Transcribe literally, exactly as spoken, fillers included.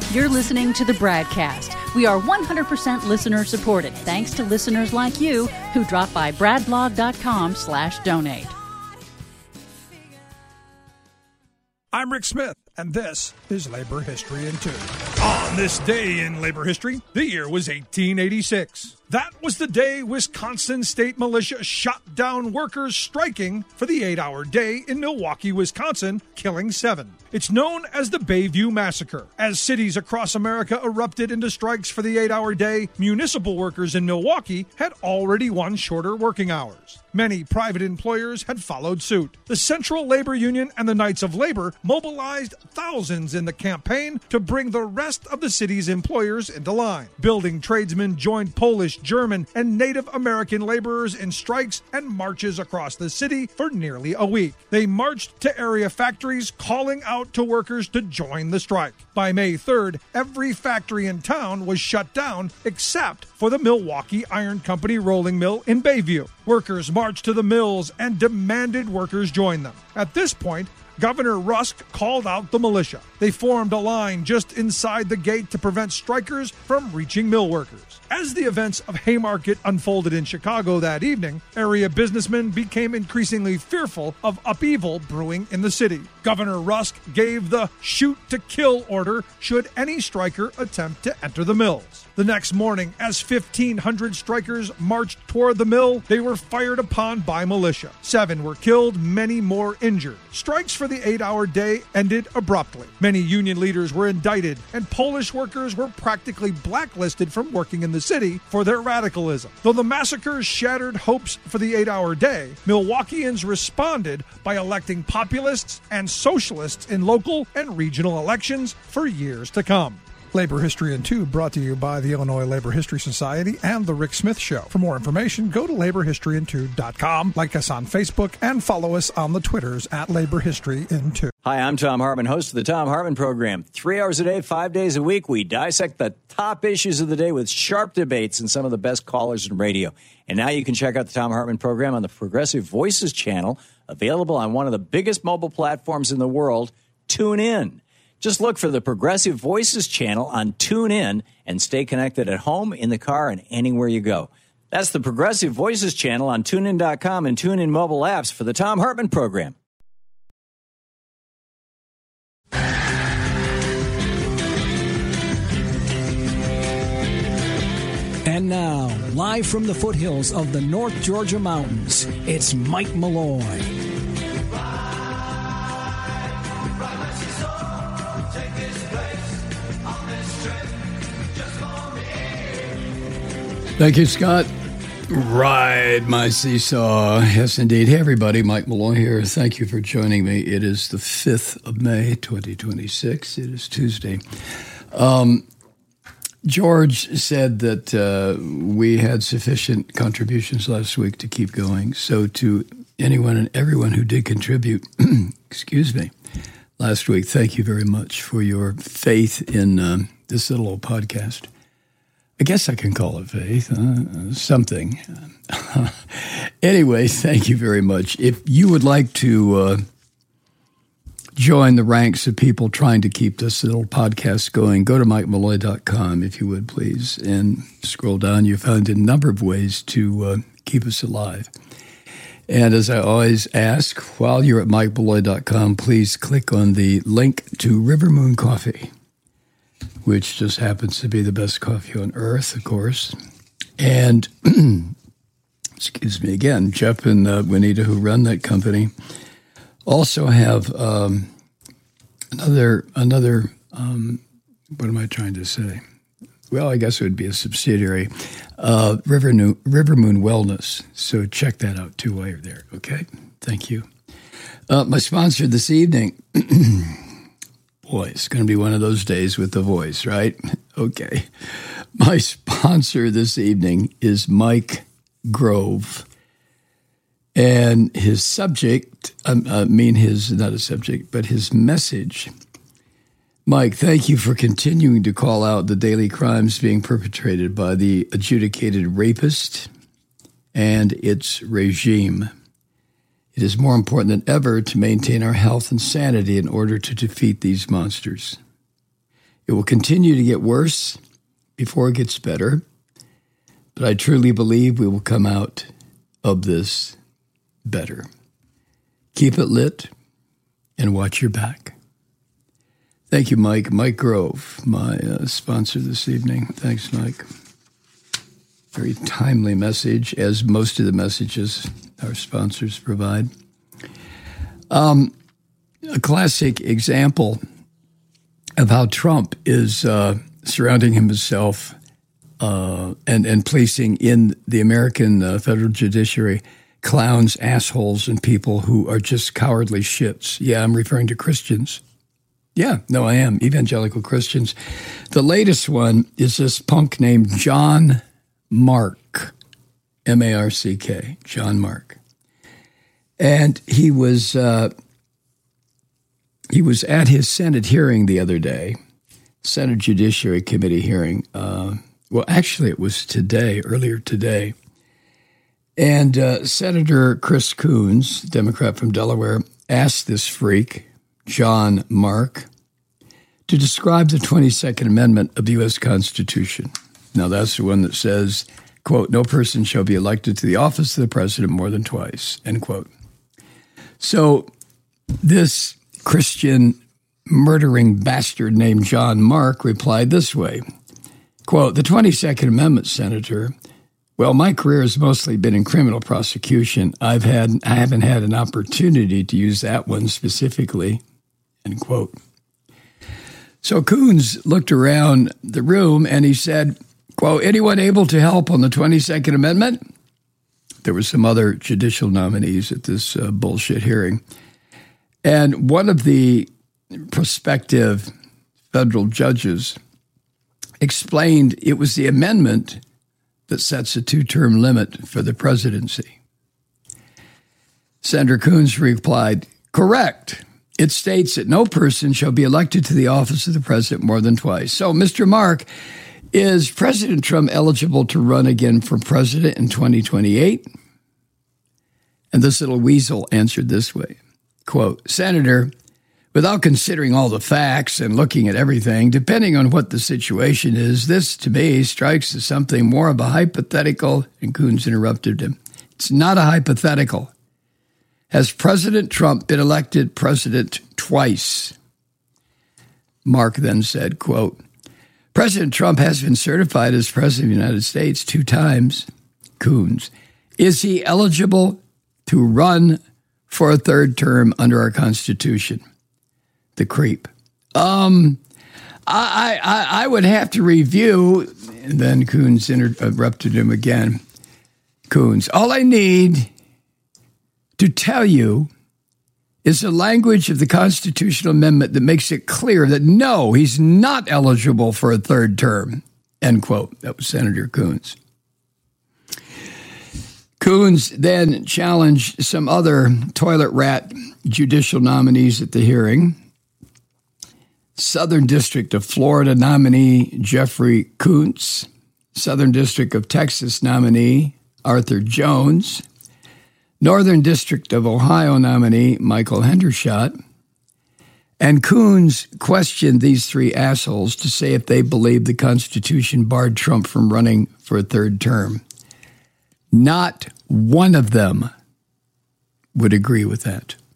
You're listening to the BradCast. We are one hundred percent listener supported, thanks to listeners like you who drop by bradblog.com slash donate. I'm Rick Smith, and this is Labor History in Two. On this day in labor history, the year was eighteen eighty-six. That was the day Wisconsin State Militia shot down workers striking for the eight-hour day in Milwaukee, Wisconsin, killing seven. It's known as the Bayview Massacre. As cities across America erupted into strikes for the eight-hour day, municipal workers in Milwaukee had already won shorter working hours. Many private employers had followed suit. The Central Labor Union and the Knights of Labor mobilized thousands in the campaign to bring the rest of the city's employers into line. Building tradesmen joined Polish, German, and Native American laborers in strikes and marches across the city for nearly a week. They marched to area factories, calling out to workers to join the strike. By May third, every factory in town was shut down except for the Milwaukee Iron Company rolling mill in Bayview. Workers marched to the mills and demanded workers join them. At this point, Governor Rusk called out the militia. They formed a line just inside the gate to prevent strikers from reaching mill workers. As the events of Haymarket unfolded in Chicago that evening, area businessmen became increasingly fearful of upheaval brewing in the city. Governor Rusk gave the shoot-to-kill order should any striker attempt to enter the mills. The next morning, as fifteen hundred strikers marched toward the mill, they were fired upon by militia. Seven were killed, many more injured. Strikes for the eight-hour day ended abruptly. Many union leaders were indicted, and Polish workers were practically blacklisted from working in the city for their radicalism. Though the massacres shattered hopes for the eight-hour day, Milwaukeeans responded by electing populists and socialists in local and regional elections for years to come. Labor History in Two brought to you by the Illinois Labor History Society and The Rick Smith Show. For more information, go to labor history in two dot com, like us on Facebook, and follow us on the Twitters at Labor History in Two. Hi, I'm Tom Hartman, host of the Tom Hartman Program. Three hours a day, five days a week, we dissect the top issues of the day with sharp debates and some of the best callers in radio. And now you can check out the Tom Hartman Program on the Progressive Voices channel, available on one of the biggest mobile platforms in the world, TuneIn. Just look for the Progressive Voices channel on TuneIn and stay connected at home, in the car, and anywhere you go. That's the Progressive Voices channel on tune in dot com and TuneIn mobile apps for the Tom Hartman Program. And now, live from the foothills of the North Georgia mountains, it's Mike Malloy. Thank you, Scott. Ride my seesaw. Yes, indeed. Hey, everybody. Mike Malloy here. Thank you for joining me. It is the fifth of May, twenty twenty-six. It is Tuesday. Um, George said that uh, we had sufficient contributions last week to keep going. So to anyone and everyone who did contribute, excuse me, last week, thank you very much for your faith in um, this little old podcast. I guess I can call it faith, uh, something. Anyway, thank you very much. If you would like to uh, join the ranks of people trying to keep this little podcast going, go to mike malloy dot com, if you would, please, and scroll down. You'll find a number of ways to uh, keep us alive. And as I always ask, while you're at mike malloy dot com, please click on the link to River Moon Coffee, which just happens to be the best coffee on earth, of course. And, excuse me again, Jeff and uh, Juanita, who run that company, also have um, another, another um, what am I trying to say? Well, I guess it would be a subsidiary, uh, River, New, River Moon Wellness. So check that out, too, while you're there, okay? Thank you. Uh, my sponsor this evening... Boy, it's going to be one of those days with the voice, right? Okay. My sponsor this evening is Mike Grove. And his subject, um, I mean his, not a subject, but his message. Mike, thank you for continuing to call out the daily crimes being perpetrated by the adjudicated rapist and its regime. It is more important than ever to maintain our health and sanity in order to defeat these monsters. It will continue to get worse before it gets better, but I truly believe we will come out of this better. Keep it lit and watch your back. Thank you, Mike. Mike Grove, my uh, sponsor this evening. Thanks, Mike. Very timely message, as most of the messages our sponsors provide. Um, a classic example of how Trump is uh, surrounding himself uh, and, and placing in the American uh, federal judiciary clowns, assholes, and people who are just cowardly shits. Yeah, I'm referring to Christians. Yeah, no, I am. Evangelical Christians. The latest one is this punk named John Mark, M A R C K, John Mark. And he was uh, he was at his Senate hearing the other day, Senate Judiciary Committee hearing. Uh, well, actually, it was today, earlier today. And uh, Senator Chris Coons, Democrat from Delaware, asked this freak, John Mark, to describe the twenty-second Amendment of the U S Constitution. Now, that's the one that says, quote, no person shall be elected to the office of the president more than twice, end quote. So this Christian murdering bastard named John Mark replied this way, quote, the twenty-second Amendment, Senator, well, my career has mostly been in criminal prosecution. I've had, I haven't had an opportunity to use that one specifically, end quote. So Coons looked around the room and he said, quote, anyone able to help on the twenty-second Amendment? There were some other judicial nominees at this uh, bullshit hearing. And one of the prospective federal judges explained it was the amendment that sets a two-term limit for the presidency. Senator Coons replied, correct. It states that no person shall be elected to the office of the president more than twice. So, Mister Mark, is President Trump eligible to run again for president in twenty twenty-eight? And this little weasel answered this way, quote, Senator, without considering all the facts and looking at everything, depending on what the situation is, this to me strikes as something more of a hypothetical, and Coons interrupted him. It's not a hypothetical. Has President Trump been elected president twice? Mark then said, quote, President Trump has been certified as president of the United States two times. Coons, is he eligible to run for a third term under our Constitution? The creep. Um, I, I, I would have to review. And then Coons interrupted him again. Coons, all I need to tell you is the language of the constitutional amendment that makes it clear that no, he's not eligible for a third term, end quote. That was Senator Coons. Coons then challenged some other toilet rat judicial nominees at the hearing. Southern District of Florida nominee Jeffrey Kuntz, Southern District of Texas nominee Arthur Jones, Northern District of Ohio nominee Michael Hendershot, and Coons questioned these three assholes to say if they believed the Constitution barred Trump from running for a third term. Not one of them would agree with that.